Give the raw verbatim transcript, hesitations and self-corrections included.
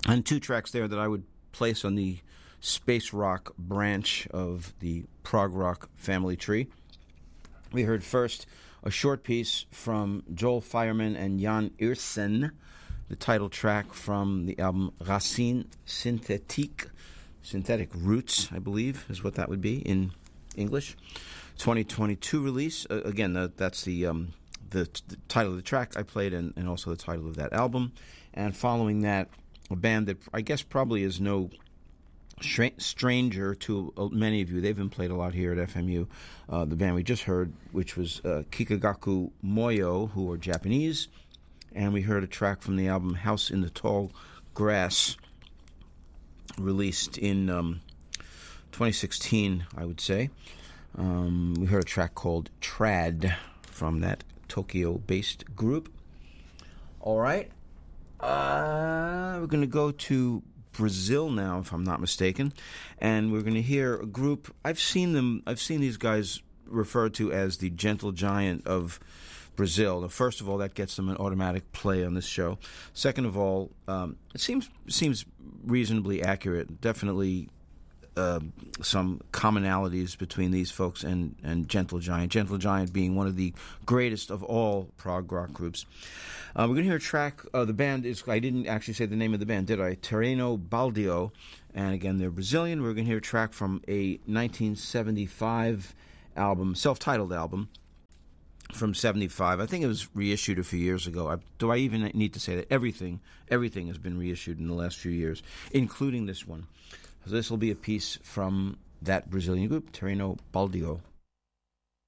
And two tracks there that I would place on the space rock branch of the prog rock family tree. We heard first a short piece from Joel Fireman and Jan Eersen, the title track from the album Racines Synthétiques, Synthetic Roots, I believe, is what that would be in English. twenty twenty-two release. Uh, again, the, that's the, um, the the title of the track I played, and, and also the title of that album. And following that, a band that I guess probably is no Stra- stranger to uh, many of you. They've been played a lot here at F M U. Uh, the band we just heard, which was uh, Kikagaku Moyo, who are Japanese, and we heard a track from the album House in the Tall Grass, released in um, twenty sixteen, I would say. Um, we heard a track called Trad from that Tokyo-based group. All right. Uh, we're going to go to Brazil now, if I'm not mistaken, and we're going to hear a group. I've seen them. I've seen these guys referred to as the Gentle Giant of Brazil. Now, first of all, that gets them an automatic play on this show. Second of all, um, it seems seems reasonably accurate. Definitely uh, some commonalities between these folks and, and Gentle Giant. Gentle Giant being one of the greatest of all prog rock groups. Uh, we're going to hear a track. Uh, the band is, I didn't actually say the name of the band, did I? Terreno Baldio. And again, they're Brazilian. We're going to hear a track from a nineteen seventy-five album, self-titled album from seventy-five. I think it was reissued a few years ago. I, do I even need to say that? Everything, everything has been reissued in the last few years, including this one. So this will be a piece from that Brazilian group, Terreno Baldio.